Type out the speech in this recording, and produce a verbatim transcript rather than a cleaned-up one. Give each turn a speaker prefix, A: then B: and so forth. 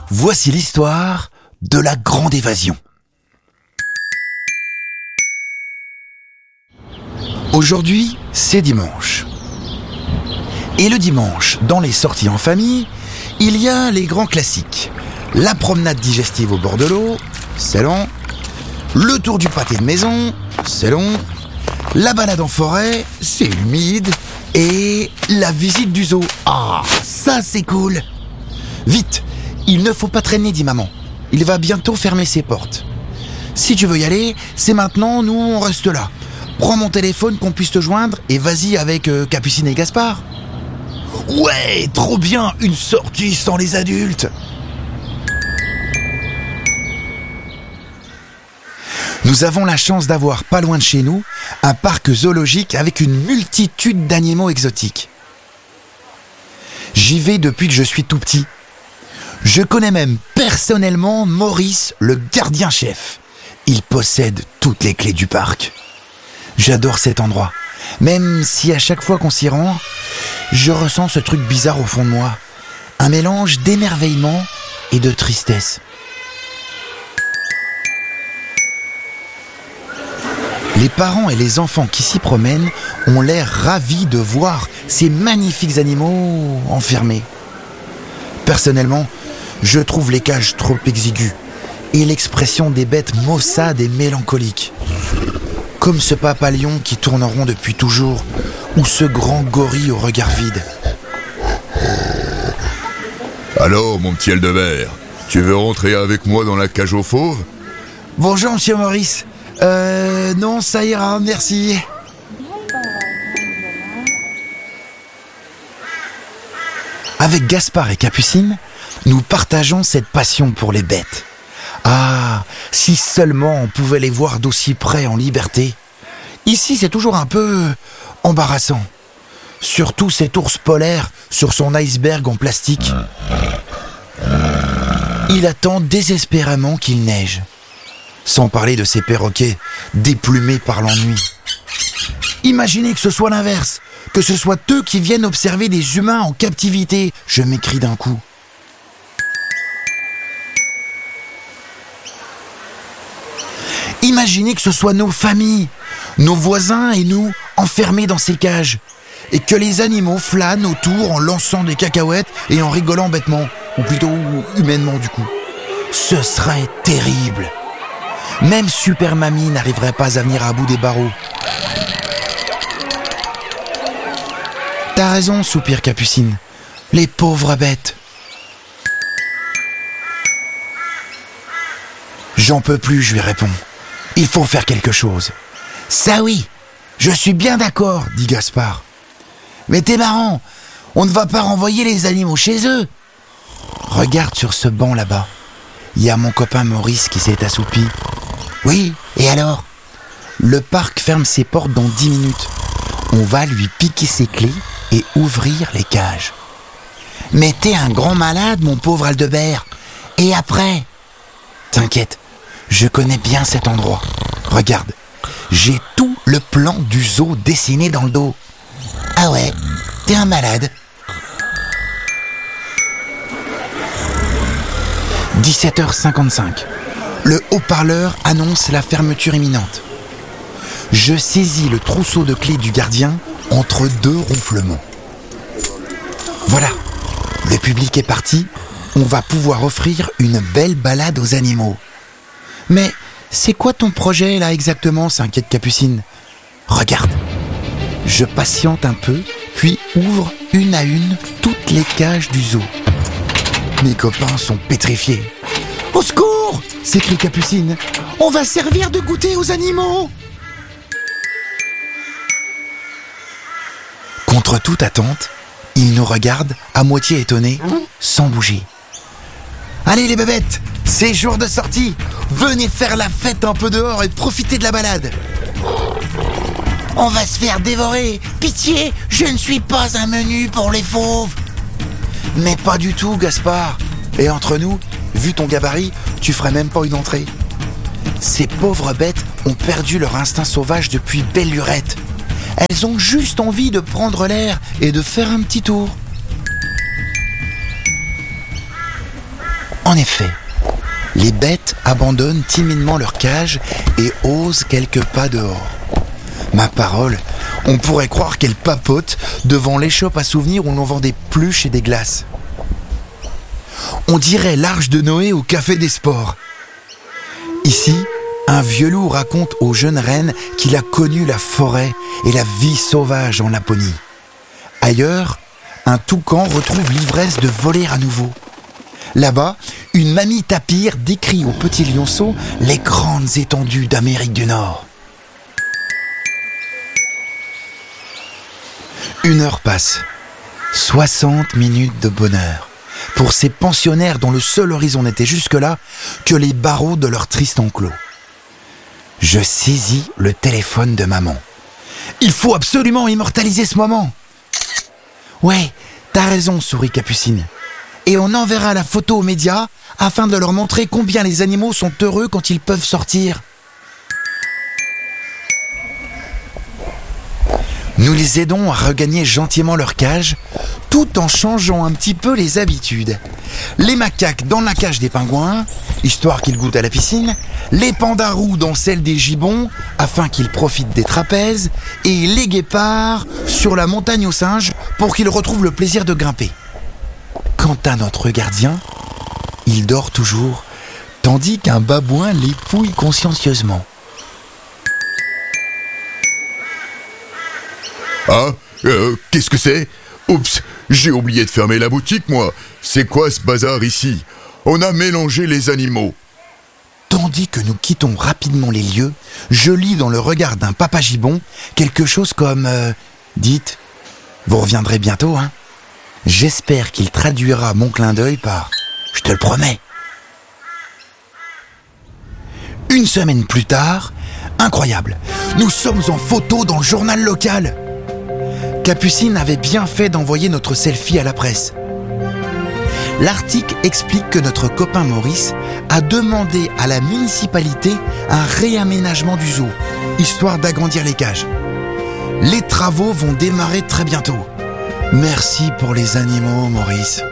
A: Voici l'histoire de la grande évasion. Aujourd'hui, c'est dimanche. Et le dimanche, dans les sorties en famille, il y a les grands classiques. La promenade digestive au bord de l'eau, c'est long. Le tour du pâté de maison, c'est long. La balade en forêt, c'est humide. Et la visite du zoo, ah, ça c'est cool. Vite, il ne faut pas traîner, dit maman. Il va bientôt fermer ses portes. Si tu veux y aller, c'est maintenant, nous on reste là. Prends mon téléphone qu'on puisse te joindre et vas-y avec euh, Capucine et Gaspard. Ouais, trop bien, une sortie sans les adultes. Nous avons la chance d'avoir pas loin de chez nous un parc zoologique avec une multitude d'animaux exotiques. J'y vais depuis que je suis tout petit. Je connais même personnellement Maurice, le gardien-chef. Il possède toutes les clés du parc. J'adore cet endroit, même si à chaque fois qu'on s'y rend, je ressens ce truc bizarre au fond de moi. Un mélange d'émerveillement et de tristesse. Les parents et les enfants qui s'y promènent ont l'air ravis de voir ces magnifiques animaux enfermés. Personnellement, je trouve les cages trop exiguës et l'expression des bêtes maussade et mélancolique. Comme ce papa lion qui tourne en rond depuis toujours, ou ce grand gorille au regard vide.
B: Alors, mon petit Aldebert, tu veux rentrer avec moi dans la cage aux fauves ?
A: Bonjour, monsieur Maurice. Euh, non, ça ira, merci. Avec Gaspard et Capucine, nous partageons cette passion pour les bêtes. Ah, si seulement on pouvait les voir d'aussi près en liberté. Ici, c'est toujours un peu embarrassant. Surtout cet ours polaire sur son iceberg en plastique. Il attend désespérément qu'il neige. Sans parler de ces perroquets déplumés par l'ennui. Imaginez que ce soit l'inverse, que ce soit eux qui viennent observer des humains en captivité, je m'écrie d'un coup. Imaginez que ce soit nos familles, nos voisins et nous enfermés dans ces cages, et que les animaux flânent autour en lançant des cacahuètes et en rigolant bêtement, ou plutôt humainement du coup. Ce serait terrible. Même Super Mamie n'arriverait pas à venir à bout des barreaux. T'as raison, soupire Capucine. Les pauvres bêtes. J'en peux plus, je lui réponds. Il faut faire quelque chose. Ça oui, je suis bien d'accord, dit Gaspard. Mais t'es marrant, on ne va pas renvoyer les animaux chez eux. Regarde sur ce banc là-bas. Il y a mon copain Maurice qui s'est assoupi. Oui, et alors ? Le parc ferme ses portes dans dix minutes. On va lui piquer ses clés et ouvrir les cages. Mais t'es un grand malade, mon pauvre Aldebert. Et après ? T'inquiète, je connais bien cet endroit. Regarde, j'ai tout le plan du zoo dessiné dans le dos. Ah ouais, t'es un malade. dix-sept heures cinquante-cinq. Le haut-parleur annonce la fermeture imminente. Je saisis le trousseau de clés du gardien entre deux ronflements. Voilà, le public est parti. On va pouvoir offrir une belle balade aux animaux. Mais c'est quoi ton projet là exactement, s'inquiète Capucine. Regarde, je patiente un peu, puis ouvre une à une toutes les cages du zoo. Mes copains sont pétrifiés. Au secours ! S'écrie Capucine. On va servir de goûter aux animaux. Contre toute attente, ils nous regardent à moitié étonnés, sans bouger. Allez les bébêtes, c'est jour de sortie. Venez faire la fête un peu dehors et profiter de la balade. On va se faire dévorer. Pitié, je ne suis pas un menu pour les fauves. Mais pas du tout, Gaspard. Et entre nous, vu ton gabarit, tu ferais même pas une entrée. Ces pauvres bêtes ont perdu leur instinct sauvage depuis belle lurette. Elles ont juste envie de prendre l'air et de faire un petit tour. En effet, les bêtes abandonnent timidement leur cage et osent quelques pas dehors. Ma parole, on pourrait croire qu'elles papotent devant l'échoppe à souvenirs où l'on vend des pluches et des glaces. On dirait l'Arche de Noé au Café des Sports. Ici, un vieux loup raconte aux jeunes reines qu'il a connu la forêt et la vie sauvage en Laponie. Ailleurs, un toucan retrouve l'ivresse de voler à nouveau. Là-bas, une mamie tapir décrit au petit lionceau les grandes étendues d'Amérique du Nord. Une heure passe. soixante minutes de bonheur pour ces pensionnaires dont le seul horizon n'était jusque-là que les barreaux de leur triste enclos. Je saisis le téléphone de maman. Il faut absolument immortaliser ce moment. Ouais, t'as raison, sourit Capucine. Et on enverra la photo aux médias afin de leur montrer combien les animaux sont heureux quand ils peuvent sortir. Nous les aidons à regagner gentiment leur cage, tout en changeant un petit peu les habitudes. Les macaques dans la cage des pingouins, histoire qu'ils goûtent à la piscine, les pandas roux dans celle des gibbons, afin qu'ils profitent des trapèzes, et les guépards sur la montagne aux singes, pour qu'ils retrouvent le plaisir de grimper. Quant à notre gardien, il dort toujours, tandis qu'un babouin l'épouille consciencieusement.
B: Ah, euh, qu'est-ce que c'est ? Oups, j'ai oublié de fermer la boutique, moi. C'est quoi ce bazar ici ? On a mélangé les animaux.
A: Tandis que nous quittons rapidement les lieux, je lis dans le regard d'un papa gibbon quelque chose comme euh, « Dites, vous reviendrez bientôt, hein ?» J'espère qu'il traduira mon clin d'œil par « Je te le promets ». Une semaine plus tard, incroyable, nous sommes en photo dans le journal local. Capucine avait bien fait d'envoyer notre selfie à la presse. L'article explique que notre copain Maurice a demandé à la municipalité un réaménagement du zoo, histoire d'agrandir les cages. Les travaux vont démarrer très bientôt. Merci pour les animaux, Maurice.